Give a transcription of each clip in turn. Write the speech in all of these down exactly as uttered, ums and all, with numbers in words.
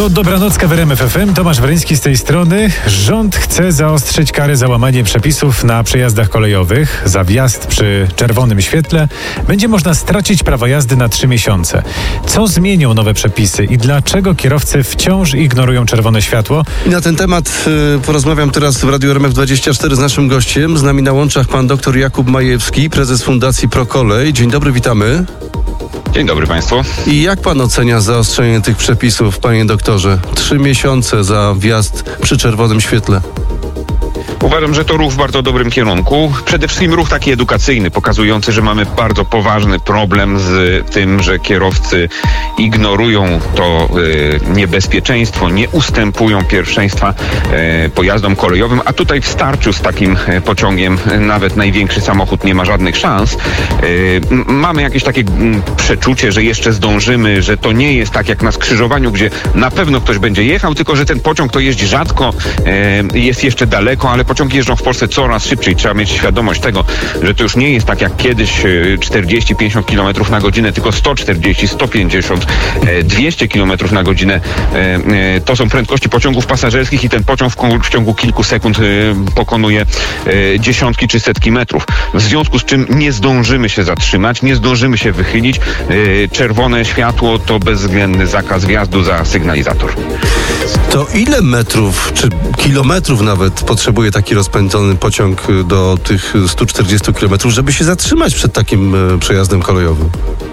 To Dobranocka w R M F F M. Tomasz Wreński z tej strony. Rząd chce zaostrzyć kary za łamanie przepisów na przejazdach kolejowych. Za wjazd przy czerwonym świetle będzie można stracić prawo jazdy na trzy miesiące. Co zmienią nowe przepisy i dlaczego kierowcy wciąż ignorują czerwone światło? I na ten temat y, porozmawiam teraz w Radiu R M F dwadzieścia cztery z naszym gościem. Z nami na łączach pan dr Jakub Majewski, prezes Fundacji ProKolej. Dzień dobry, witamy. Dzień dobry Państwu. I jak pan ocenia zaostrzenie tych przepisów, panie doktorze? Trzy miesiące za wjazd przy czerwonym świetle. Uważam, że to ruch w bardzo dobrym kierunku. Przede wszystkim ruch taki edukacyjny, pokazujący, że mamy bardzo poważny problem z tym, że kierowcy ignorują to y, niebezpieczeństwo, nie ustępują pierwszeństwa y, pojazdom kolejowym, a tutaj w starciu z takim y, pociągiem y, nawet największy samochód nie ma żadnych szans. Y, mamy jakieś takie y, przeczucie, że jeszcze zdążymy, że to nie jest tak jak na skrzyżowaniu, gdzie na pewno ktoś będzie jechał, tylko że ten pociąg to jeździ rzadko, y, jest jeszcze daleko, ale pociągi jeżdżą w Polsce coraz szybciej. Trzeba mieć świadomość tego, że to już nie jest tak jak kiedyś czterdzieści pięćdziesiąt kilometrów na godzinę, tylko sto czterdzieści, sto pięćdziesiąt, dwieście kilometrów na godzinę. To są prędkości pociągów pasażerskich i ten pociąg w ciągu kilku sekund pokonuje dziesiątki czy setki metrów. W związku z czym nie zdążymy się zatrzymać, nie zdążymy się wychylić. Czerwone światło to bezwzględny zakaz wjazdu za sygnalizator. To ile metrów, czy kilometrów nawet potrzebuje taki rozpędzony pociąg do tych stu czterdziestu kilometrów, żeby się zatrzymać przed takim przejazdem kolejowym?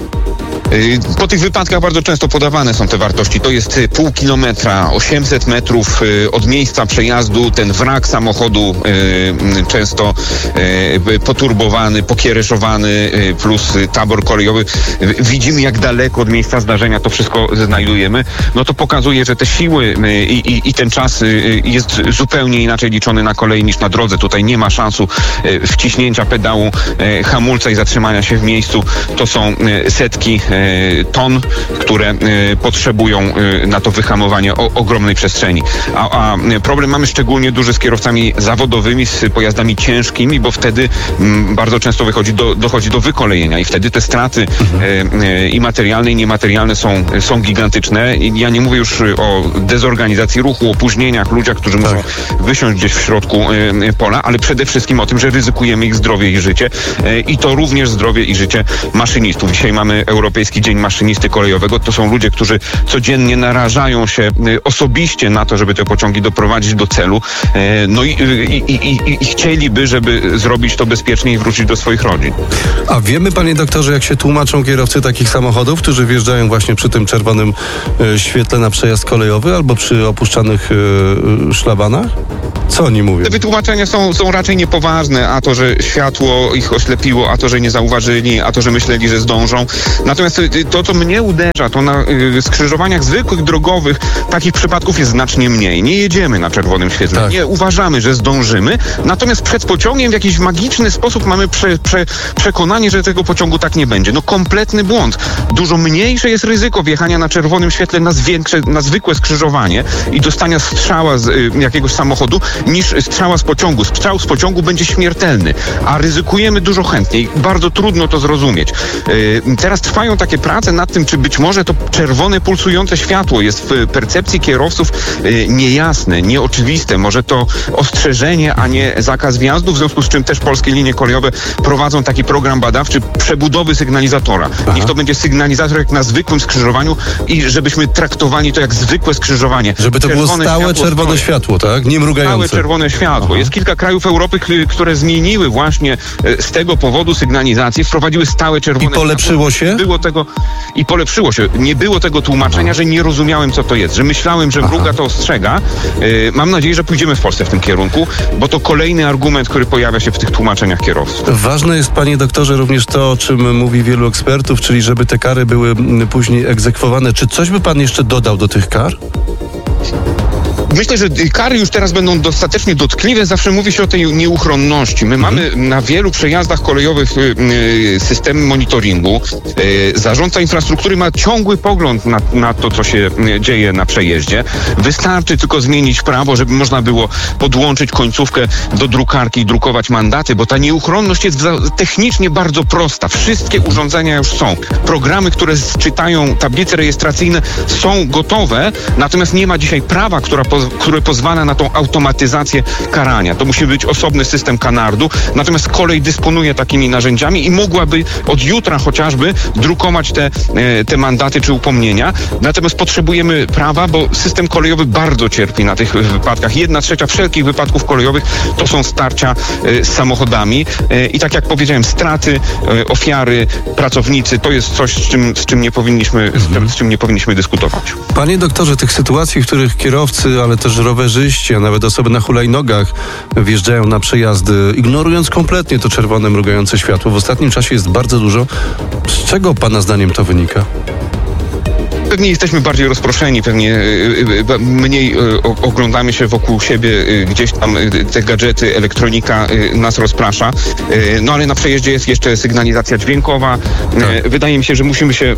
Po tych wypadkach bardzo często podawane są te wartości. To jest pół kilometra, osiemset metrów od miejsca przejazdu. Ten wrak samochodu często poturbowany, pokiereszowany, plus tabor kolejowy. Widzimy, jak daleko od miejsca zdarzenia to wszystko znajdujemy. No to pokazuje, że te siły i, i, i ten czas jest zupełnie inaczej liczony na kolei niż na drodze. Tutaj nie ma szansu wciśnięcia pedału hamulca i zatrzymania się w miejscu. To są setki ton, które potrzebują na to wyhamowanie o, ogromnej przestrzeni. A, a problem mamy szczególnie duży z kierowcami zawodowymi, z pojazdami ciężkimi, bo wtedy m, bardzo często wychodzi do, dochodzi do wykolejenia i wtedy te straty mhm. e, i materialne, i niematerialne są, są gigantyczne. I ja nie mówię już o dezorganizacji ruchu, opóźnieniach, ludziach, którzy tak. muszą wysiąść gdzieś w środku e, pola, ale przede wszystkim o tym, że ryzykujemy ich zdrowie i życie e, i to również zdrowie i życie maszynistów. Dzisiaj mamy Europejski Dzień Maszynisty Kolejowego. To są ludzie, którzy codziennie narażają się osobiście na to, żeby te pociągi doprowadzić do celu. No i, i, i, i chcieliby, żeby zrobić to bezpiecznie i wrócić do swoich rodzin. A wiemy, panie doktorze, jak się tłumaczą kierowcy takich samochodów, którzy wjeżdżają właśnie przy tym czerwonym świetle na przejazd kolejowy albo przy opuszczanych szlabanach? Co oni mówią? Te wytłumaczenia są, są raczej niepoważne, a to, że światło ich oślepiło, a to, że nie zauważyli, a to, że myśleli, że zdążą. Natomiast to, co mnie uderza, to na y, skrzyżowaniach zwykłych, drogowych takich przypadków jest znacznie mniej. Nie jedziemy na czerwonym świetle, tak. nie uważamy, że zdążymy, natomiast przed pociągiem w jakiś magiczny sposób mamy prze, prze, przekonanie, że tego pociągu tak nie będzie. No kompletny błąd. Dużo mniejsze jest ryzyko wjechania na czerwonym świetle na, zwiększe, na zwykłe skrzyżowanie i dostania strzała z y, jakiegoś samochodu, niż strzała z pociągu. Strzał z pociągu będzie śmiertelny, a ryzykujemy dużo chętniej. Bardzo trudno to zrozumieć. Yy, teraz trwają takie prace nad tym, czy być może to czerwone, pulsujące światło jest w percepcji kierowców yy, niejasne, nieoczywiste. Może to ostrzeżenie, a nie zakaz wjazdu, w związku z czym też polskie linie kolejowe prowadzą taki program badawczy przebudowy sygnalizatora. Aha. Niech to będzie sygnalizator jak na zwykłym skrzyżowaniu i żebyśmy traktowali to jak zwykłe skrzyżowanie. Żeby to czerwone było stałe światło czerwone stoi. światło, tak? Nie mrugające. Stałe czerwone światło. Aha. Jest kilka krajów Europy, które zmieniły właśnie z tego powodu sygnalizację, wprowadziły stałe czerwone światło. I polepszyło się? Było tego, I polepszyło się. Nie było tego tłumaczenia, że nie rozumiałem, co to jest. Że myślałem, że mruga to ostrzega. Yy, mam nadzieję, że pójdziemy w Polsce w tym kierunku, bo to kolejny argument, który pojawia się w tych tłumaczeniach kierowców. Ważne jest, panie doktorze, również to, o czym mówi wielu ekspertów, czyli żeby te kary były później egzekwowane. Czy coś by pan jeszcze dodał do tych kar? Myślę, że kary już teraz będą dostatecznie dotkliwe. Zawsze mówi się o tej nieuchronności. My mhm. mamy na wielu przejazdach kolejowych systemy monitoringu. Zarządca infrastruktury ma ciągły pogląd na, na to, co się dzieje na przejeździe. Wystarczy tylko zmienić prawo, żeby można było podłączyć końcówkę do drukarki i drukować mandaty, bo ta nieuchronność jest technicznie bardzo prosta. Wszystkie urządzenia już są. Programy, które czytają tablice rejestracyjne, są gotowe, natomiast nie ma dzisiaj prawa, która po, które pozwala na tą automatyzację karania. To musi być osobny system kanardu, natomiast kolej dysponuje takimi narzędziami i mogłaby od jutra chociażby drukować te, te mandaty czy upomnienia. Natomiast potrzebujemy prawa, bo system kolejowy bardzo cierpi na tych wypadkach. Jedna trzecia wszelkich wypadków kolejowych to są starcia z samochodami i tak jak powiedziałem, straty, ofiary, pracownicy, to jest coś, z czym, z czym nie powinniśmy, mhm. z czym nie powinniśmy dyskutować. Panie doktorze, tych sytuacji, w których kierowcy, ale też rowerzyści, a nawet osoby na hulajnogach wjeżdżają na przejazdy, ignorując kompletnie to czerwone mrugające światło, w ostatnim czasie jest bardzo dużo. Z czego pana zdaniem to wynika? Pewnie jesteśmy bardziej rozproszeni, pewnie mniej oglądamy się wokół siebie, gdzieś tam te gadżety, elektronika nas rozprasza. No ale na przejeździe jest jeszcze sygnalizacja dźwiękowa. Tak. Wydaje mi się, że musimy się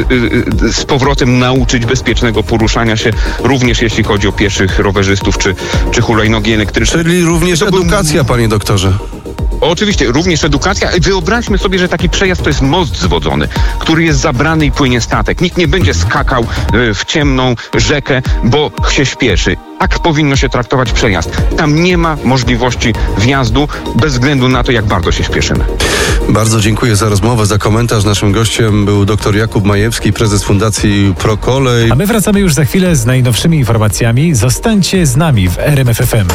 z powrotem nauczyć bezpiecznego poruszania się, również jeśli chodzi o pieszych, rowerzystów czy, czy hulajnogi elektryczne. Czyli również to edukacja, był... panie doktorze. Oczywiście, również edukacja. Wyobraźmy sobie, że taki przejazd to jest most zwodzony, który jest zabrany i płynie statek. Nikt nie będzie skakał w ciemną rzekę, bo się śpieszy. Tak powinno się traktować przejazd. Tam nie ma możliwości wjazdu bez względu na to, jak bardzo się śpieszymy. Bardzo dziękuję za rozmowę, za komentarz. Naszym gościem był dr Jakub Majewski, prezes Fundacji ProKolej. A my wracamy już za chwilę z najnowszymi informacjami. Zostańcie z nami w R M F F M.